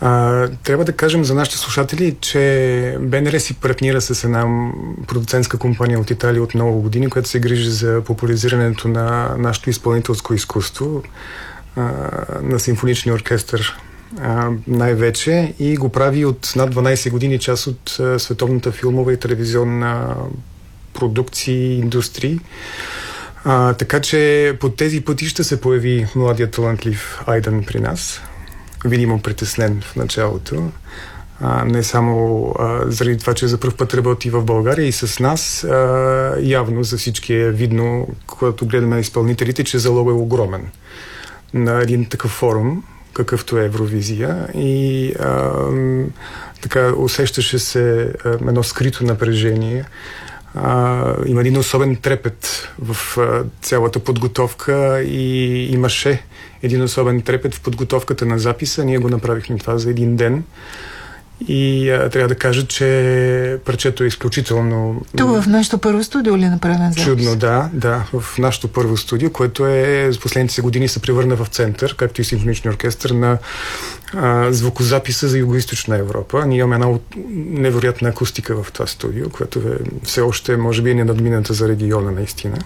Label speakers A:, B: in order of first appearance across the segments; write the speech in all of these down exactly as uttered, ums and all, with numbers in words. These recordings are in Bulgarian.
A: А, трябва да кажем за нашите слушатели, че БНР си партнира с една продуцентска компания от Италия от много години, която се грижи за популяризирането на нашето изпълнителско изкуство, а, на симфоничния оркестър а, най-вече, и го прави от над дванайсет години част от а, световната филмова и телевизионна продукции и индустрии. А, така че по тези пъти ще се появи младият талантлив Айдан при нас. Видимо притеснен в началото. А, не само а, заради това, че за пръв път работи в България и с нас. А, явно за всички е видно, когато гледаме изпълнителите, че залог е огромен на един такъв форум, какъвто е Евровизия. И а, така усещаше се а, едно скрито напрежение. Uh, има един особен трепет в uh, цялата подготовка и имаше един особен трепет в подготовката на записа. Ние го направихме това за един ден. И а, трябва да кажа, че парчето е изключително...
B: Тук в нашото първо студио ли направен запис?
A: Чудно, да, да, в нашото първо студио, което е с последните години се превърна в център, както и симфоничния оркестър, на а, звукозаписа за Югоизточна Европа. Ние имаме една невероятна акустика в това студио, което е все още, може би, не надмината за региона, наистина.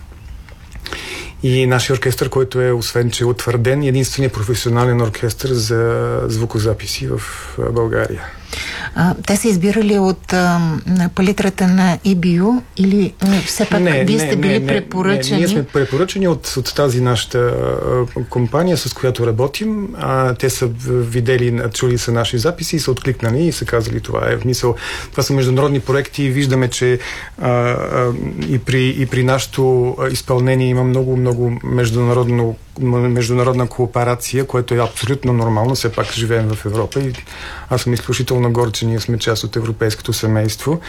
A: И нашия оркестър, който е, освен че е утвърден, единственият професионален оркестър за звукозаписи в България.
B: А, те са избирали от а, палитрата на и би ю или а, все пак
A: не,
B: вие
A: не,
B: сте били
A: не,
B: препоръчани?
A: Не, ние сме препоръчани от, от тази нашата а, компания, с която работим. А, те са видели, чули са наши записи и са откликнали и са казали това е в мисъл. Това са международни проекти и виждаме, че а, а, и, при, и при нашето изпълнение има много, много международно международна кооперация, което е абсолютно нормално. Все пак живеем в Европа и аз съм изключително горд, че ние сме част от европейското семейство.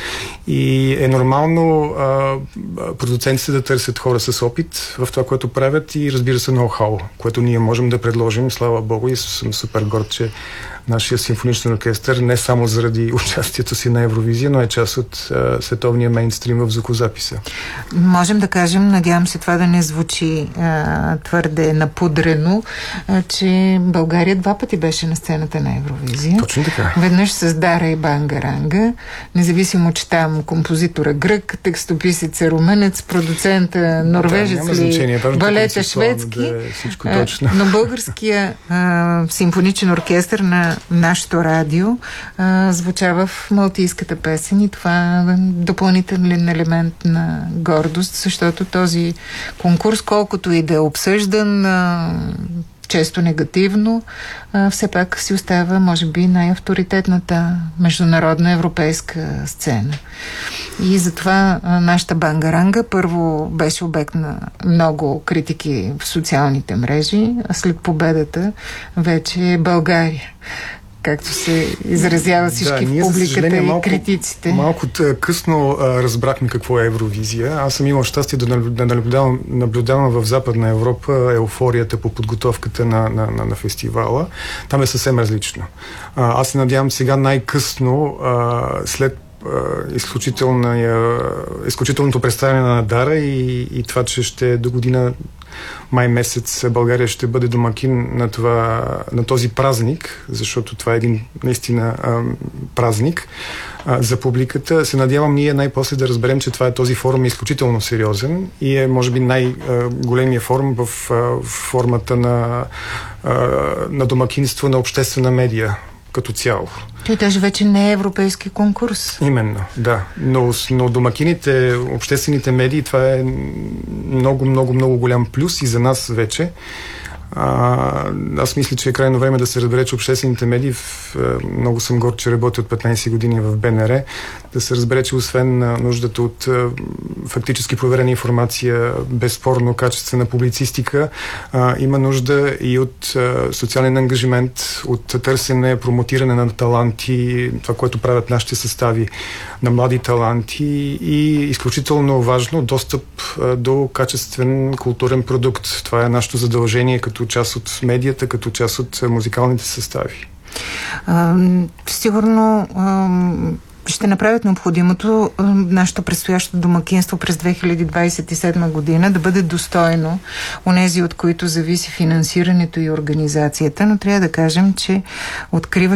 A: И е нормално а, продуцентите да търсят хора с опит в това, което правят и, разбира се, ноу-хау, което ние можем да предложим. Слава Богу, и съм супер горд, че нашия симфоничен оркестър не само заради участието си на Евровизия, но е част от а, световния мейнстрим в звукозаписа.
B: Можем да кажем, надявам се това да не звучи а, твърде напудрено, а, че България два пъти беше на сцената на Евровизия.
A: Точно така.
B: Веднъж с Дара и Бангаранга, независимо, че там композитора грък, текстописец е румънец, продуцента норвежец
A: да,
B: ли, балета шведски.
A: Да е всичко точно.
B: Но българския а, симфоничен оркестър на нашето радио а, звуча в малтийската песен и това е допълнителен елемент на гордост, защото този конкурс, колкото и да е обсъждан а, често негативно, а, все пак си остава, може би, най-авторитетната международна европейска сцена. И затова а, нашата Бангаранга първо беше обект на много критики в социалните мрежи, а след победата вече е България. Както се изразява всички
A: да,
B: в публиката и
A: малко,
B: критиците.
A: Малко късно а, разбрахме какво е Евровизия. Аз съм имал щастие да, да наблюдавам, наблюдавам в Западна Европа еуфорията по подготовката на, на, на, на фестивала. Там е съвсем различно. А, аз се надявам сега най-късно, а, след изключителното представяне на Дара и, и това, че ще до година май месец България ще бъде домакин на, това, на този празник, защото това е един наистина а, празник а, за публиката. Се надявам ние най-после да разберем, че това е този форум е изключително сериозен и е може би най-големия форум в, в формата на, а, на домакинство на обществена медия като цяло.
B: Той даже вече не е европейски конкурс.
A: Именно, да. Но, но домакините, обществените медии, това е много, много, много голям плюс и за нас вече. А, аз мисля, че е крайно време да се разбере, че обществените медии, в, много съм горд, че работя от петнайсет години в БНР, да се разбере, че освен нуждата от фактически проверена информация, безспорно качествена публицистика, а, има нужда и от а, социален ангажимент, от търсене, промотиране на таланти, това, което правят нашите състави на млади таланти и изключително важно достъп а, до качествен културен продукт. Това е нашето задължение като част от медията, като част от музикалните състави.
B: А, сигурно а, ще направят необходимото а, нашето предстоящо домакинство през две хиляди двайсет и седма година да бъде достойно онези, от които зависи финансирането и организацията, но трябва да кажем, че открива